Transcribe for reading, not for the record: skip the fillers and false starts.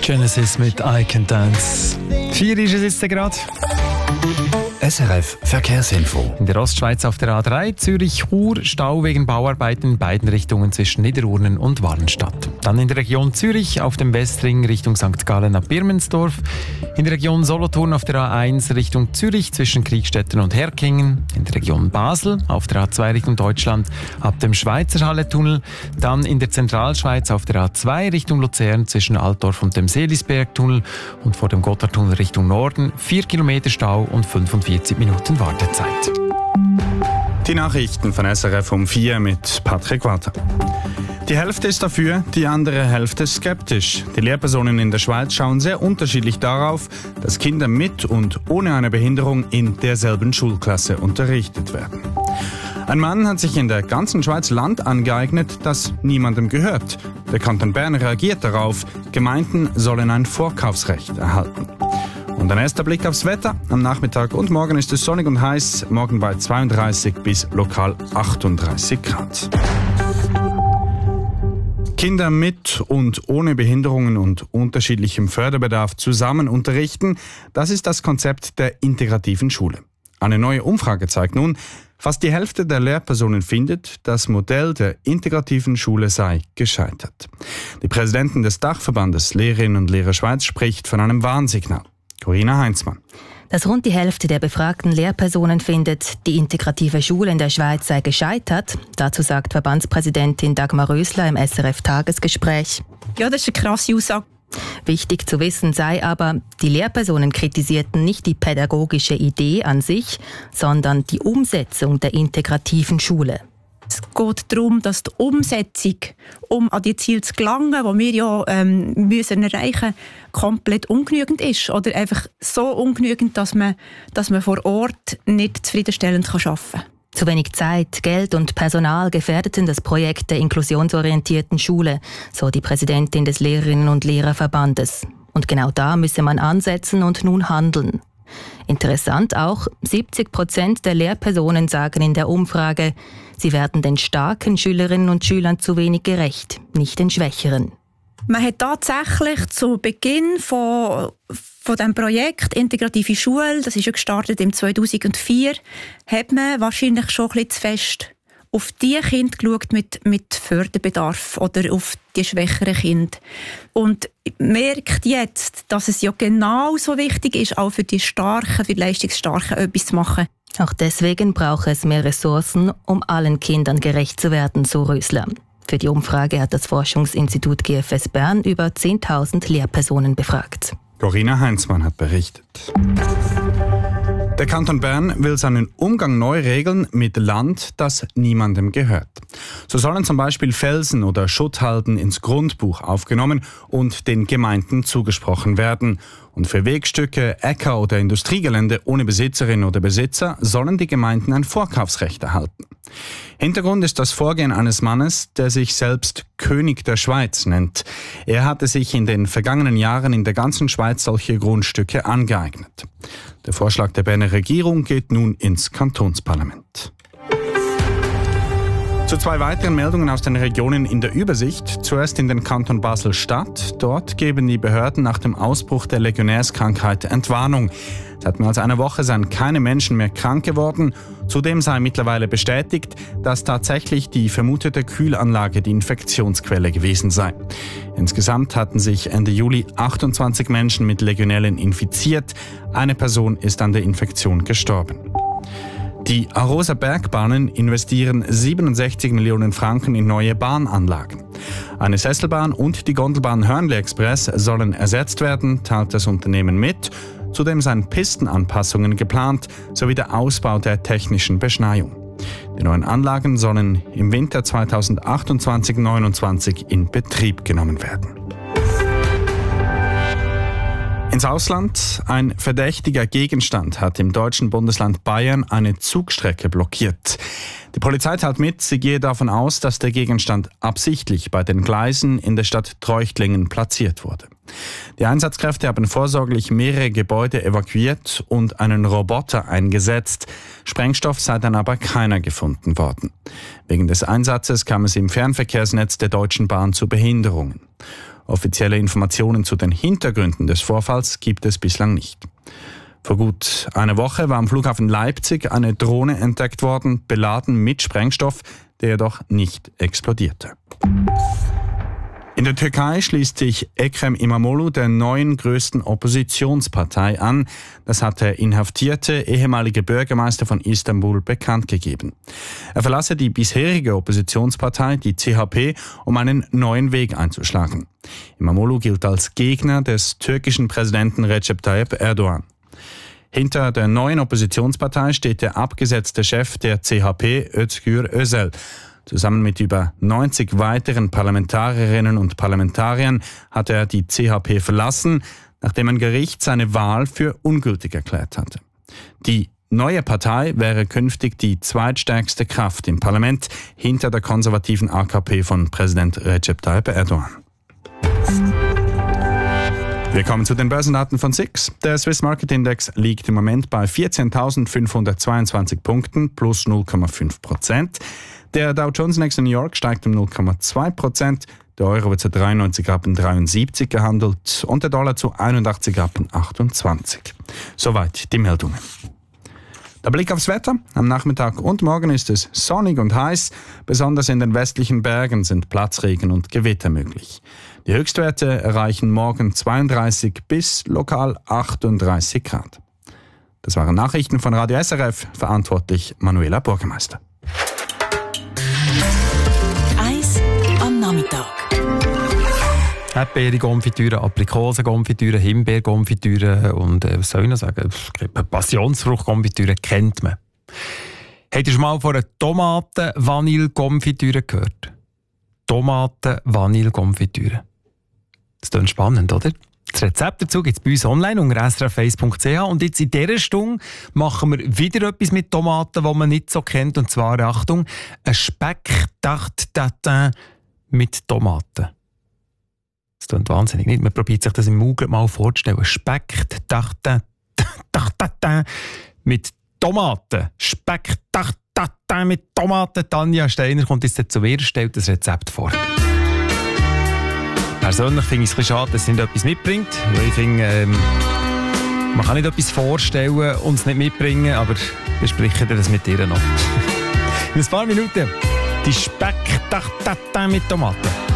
Genesis mit I Can Dance. 4 ist es jetzt gerade. SRF Verkehrsinfo. In der Ostschweiz auf der A3 Zürich-Chur Stau wegen Bauarbeiten in beiden Richtungen zwischen Niederurnen und Warenstadt. Dann in der Region Zürich auf dem Westring Richtung St. Gallen ab Birmensdorf. In der Region Solothurn auf der A1 Richtung Zürich zwischen Kriegstetten und Herkingen. In der Region Basel auf der A2 Richtung Deutschland ab dem Schweizerhalle-Tunnel. Dann in der Zentralschweiz auf der A2 Richtung Luzern zwischen Altdorf und dem Seelisberg-Tunnel. Und vor dem Gotthardtunnel Richtung Norden 4 Kilometer Stau und 45 Minuten Wartezeit. Die Nachrichten von SRF um 4 mit Patrick Walter. Die Hälfte ist dafür, die andere Hälfte skeptisch. Die Lehrpersonen in der Schweiz schauen sehr unterschiedlich darauf, dass Kinder mit und ohne eine Behinderung in derselben Schulklasse unterrichtet werden. Ein Mann hat sich in der ganzen Schweiz Land angeeignet, das niemandem gehört. Der Kanton Bern reagiert darauf. Gemeinden sollen ein Vorkaufsrecht erhalten. Und ein erster Blick aufs Wetter. Am Nachmittag und morgen ist es sonnig und heiß. Morgen bei 32 bis lokal 38 Grad. Kinder mit und ohne Behinderungen und unterschiedlichem Förderbedarf zusammen unterrichten, das ist das Konzept der integrativen Schule. Eine neue Umfrage zeigt nun, fast die Hälfte der Lehrpersonen findet, das Modell der integrativen Schule sei gescheitert. Die Präsidentin des Dachverbandes Lehrerinnen und Lehrer Schweiz spricht von einem Warnsignal. Corinna Heinzmann. Dass rund die Hälfte der befragten Lehrpersonen findet, die integrative Schule in der Schweiz sei gescheitert. Dazu sagt Verbandspräsidentin Dagmar Rösler im SRF-Tagesgespräch. Ja, das ist eine krasse Aussage. Wichtig zu wissen sei aber, die Lehrpersonen kritisierten nicht die pädagogische Idee an sich, sondern die Umsetzung der integrativen Schule. Es geht darum, dass die Umsetzung, um an die Ziele zu gelangen, die wir ja müssen erreichen, komplett ungenügend ist. Oder einfach so ungenügend, dass man vor Ort nicht zufriedenstellend arbeiten kann. Zu wenig Zeit, Geld und Personal gefährdeten das Projekt der inklusionsorientierten Schule, so die Präsidentin des Lehrerinnen- und Lehrerverbandes. Und genau da müsse man ansetzen und nun handeln. Interessant auch, 70% der Lehrpersonen sagen in der Umfrage, sie werden den starken Schülerinnen und Schülern zu wenig gerecht, nicht den schwächeren. Man hat tatsächlich zu Beginn von diesem Projekt Integrative Schule, das ist ja gestartet im 2004, hat man wahrscheinlich schon ein bisschen zu fest auf die Kinder geschaut mit Förderbedarf oder auf die schwächeren Kinder. Und merkt jetzt, dass es ja genauso wichtig ist, auch für die Starken, für die Leistungsstarken etwas zu machen. Auch deswegen braucht es mehr Ressourcen, um allen Kindern gerecht zu werden, so Rösler. Für die Umfrage hat das Forschungsinstitut GFS Bern über 10.000 Lehrpersonen befragt. Corinna Heinzmann hat berichtet. Der Kanton Bern will seinen Umgang neu regeln mit Land, das niemandem gehört. So sollen zum Beispiel Felsen oder Schutthalden ins Grundbuch aufgenommen und den Gemeinden zugesprochen werden. Und für Wegstücke, Äcker oder Industriegelände ohne Besitzerin oder Besitzer sollen die Gemeinden ein Vorkaufsrecht erhalten. Hintergrund ist das Vorgehen eines Mannes, der sich selbst König der Schweiz nennt. Er hatte sich in den vergangenen Jahren in der ganzen Schweiz solche Grundstücke angeeignet. Der Vorschlag der Berner Regierung geht nun ins Kantonsparlament. Zu 2 weiteren Meldungen aus den Regionen in der Übersicht. Zuerst in den Kanton Basel-Stadt. Dort geben die Behörden nach dem Ausbruch der Legionärskrankheit Entwarnung. Seit mehr als einer Woche seien keine Menschen mehr krank geworden. Zudem sei mittlerweile bestätigt, dass tatsächlich die vermutete Kühlanlage die Infektionsquelle gewesen sei. Insgesamt hatten sich Ende Juli 28 Menschen mit Legionellen infiziert. Eine Person ist an der Infektion gestorben. Die Arosa Bergbahnen investieren 67 Millionen Franken in neue Bahnanlagen. Eine Sesselbahn und die Gondelbahn Hörnli Express sollen ersetzt werden, teilt das Unternehmen mit. Zudem seien Pistenanpassungen geplant, sowie der Ausbau der technischen Beschneiung. Die neuen Anlagen sollen im Winter 2028/29 in Betrieb genommen werden. Ins Ausland. Ein verdächtiger Gegenstand hat im deutschen Bundesland Bayern eine Zugstrecke blockiert. Die Polizei teilt mit, sie gehe davon aus, dass der Gegenstand absichtlich bei den Gleisen in der Stadt Treuchtlingen platziert wurde. Die Einsatzkräfte haben vorsorglich mehrere Gebäude evakuiert und einen Roboter eingesetzt. Sprengstoff sei dann aber keiner gefunden worden. Wegen des Einsatzes kam es im Fernverkehrsnetz der Deutschen Bahn zu Behinderungen. Offizielle Informationen zu den Hintergründen des Vorfalls gibt es bislang nicht. Vor gut einer Woche war am Flughafen Leipzig eine Drohne entdeckt worden, beladen mit Sprengstoff, der jedoch nicht explodierte. In der Türkei schließt sich Ekrem İmamoğlu der neuen größten Oppositionspartei an. Das hat der inhaftierte ehemalige Bürgermeister von Istanbul bekannt gegeben. Er verlasse die bisherige Oppositionspartei, die CHP, um einen neuen Weg einzuschlagen. İmamoğlu gilt als Gegner des türkischen Präsidenten Recep Tayyip Erdogan. Hinter der neuen Oppositionspartei steht der abgesetzte Chef der CHP, Özgür Özel. Zusammen mit über 90 weiteren Parlamentarierinnen und Parlamentariern hat er die CHP verlassen, nachdem ein Gericht seine Wahl für ungültig erklärt hatte. Die neue Partei wäre künftig die zweitstärkste Kraft im Parlament hinter der konservativen AKP von Präsident Recep Tayyip Erdogan. Wir kommen zu den Börsendaten von SIX. Der Swiss Market Index liegt im Moment bei 14.522 Punkten, plus 0,5%. Der Dow Jones Index in New York steigt um 0,2%. Der Euro wird zu 93,73 gehandelt und der Dollar zu 81,28. Soweit die Meldungen. Der Blick aufs Wetter. Am Nachmittag und morgen ist es sonnig und heiß. Besonders in den westlichen Bergen sind Platzregen und Gewitter möglich. Die Höchstwerte erreichen morgen 32 bis lokal 38 Grad. Das waren Nachrichten von Radio SRF, verantwortlich Manuela Bürgermeister. Eis am Nachmittag. Erdbeere-Konfitüre, Aprikosen-Konfitüre, Himbeer-Konfitüre und was soll ich noch sagen? Passionsfrucht-Konfitüre kennt man. Habt ihr schon mal von einer Tomaten-Vanille-Konfitüre gehört? Tomaten-Vanille-Konfitüre. Das klingt spannend, oder? Das Rezept dazu gibt es bei uns online unter srf1.ch. Und jetzt in dieser Stunde machen wir wieder etwas mit Tomaten, das man nicht so kennt. Und zwar, Achtung, ein Speck-Tarte-Tatin mit Tomaten. Das klingt wahnsinnig, nicht? Man probiert sich das im Mund mal vorzustellen. Speck-Tarte-Tatin mit Tomaten. Speck-Tarte-Tatin mit Tomaten. Tanja Steiner kommt jetzt zu mir, stellt das Rezept vor. Persönlich finde ich es ein bisschen schade, dass sie nicht etwas mitbringt. Weil ich finde, man kann nicht etwas vorstellen und es nicht mitbringen, aber besprechen wir das mit ihr noch. In ein paar Minuten die Speck-Tatin mit Tomaten.